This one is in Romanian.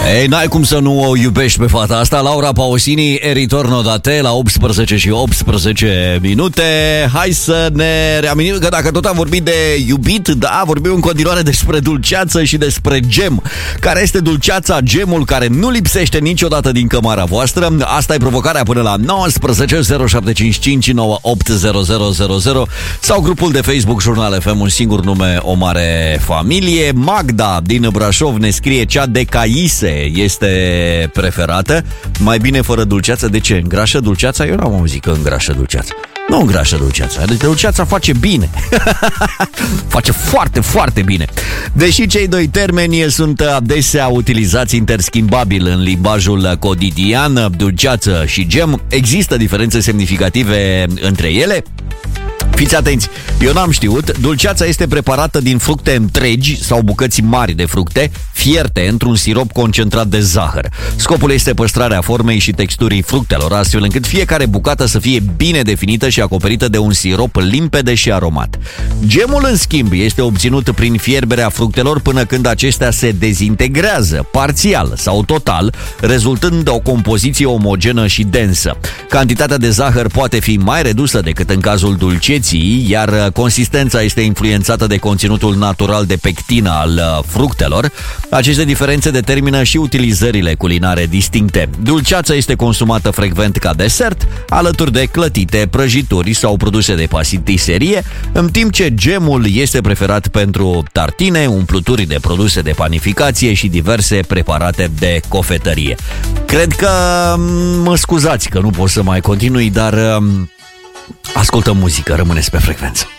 Ei, n-ai cum să nu o iubești pe fata asta. Laura Pausini, E ritorno da te, la 18 și 18 minute. Hai să ne reamintim că dacă tot am vorbit de iubit, da, vorbim în continuare despre dulceață și despre gem. Care este dulceața, gemul care nu lipsește niciodată din cămara voastră? Asta e provocarea până la 19 0755 980000 sau grupul de Facebook Jurnal FM, un singur nume, o mare familie. Magda din Brașov ne scrie: cea de caise este preferată. Mai bine fără dulceață. De ce? Îngrașă dulceața? Eu n-am auzit că îngrașă dulceața. Nu îngrașă dulceața. Deci dulceața face bine. Face foarte, foarte bine. Deși cei doi termeni sunt adesea utilizați interschimbabil în limbajul cotidian, dulceață și gem, există diferențe semnificative între ele. Fiți atenți, eu n-am știut. Dulceața este preparată din fructe întregi sau bucăți mari de fructe fierte într-un sirop concentrat de zahăr. Scopul este păstrarea formei și texturii fructelor, astfel încât fiecare bucată să fie bine definită și acoperită de un sirop limpede și aromat. Gemul, în schimb, este obținut prin fierberea fructelor până când acestea se dezintegrează, parțial sau total, rezultând o compoziție omogenă și densă. Cantitatea de zahăr poate fi mai redusă decât în cazul dulceții, iar consistența este influențată de conținutul natural de pectină al fructelor. Aceste diferențe determină și utilizările culinare distincte. Dulceața este consumată frecvent ca desert, alături de clătite, prăjituri sau produse de patiserie, în timp ce gemul este preferat pentru tartine, umpluturi de produse de panificație și diverse preparate de cofetărie. Cred că mă scuzați că nu pot să mai continui, dar ascultăm muzică, rămâneți pe frecvență.